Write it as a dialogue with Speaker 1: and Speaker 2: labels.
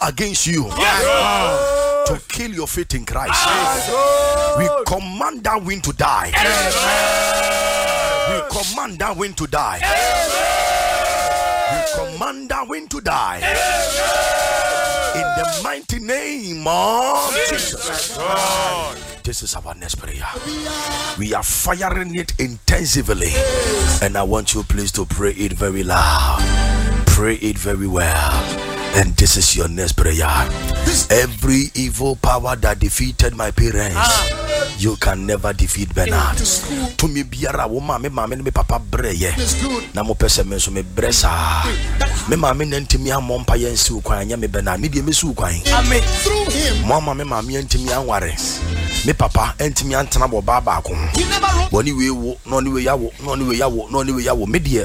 Speaker 1: against you to kill your faith in Christ, we command that wind to die. We command that wind to die. We command that wind to die. In the mighty name of Jesus. This is our next prayer. We are firing it intensively, and I want you please to pray it very loud. Pray it very well. And this is your next prayer. Every evil power that defeated my parents, you can never defeat Bernard. To me biara wo ma me papa breye. Na mo pese me so me bresa. Me ma me ntimi amon pa yensi ukwan nya me Bernard. Me die me su ukwan. Amen. Through him. Mama me ma me ntimi anware. Me papa ntimi antena bo baba ko. Woni we wo, no ni we yawo, no ni we yawo, no ni we yawo. Me die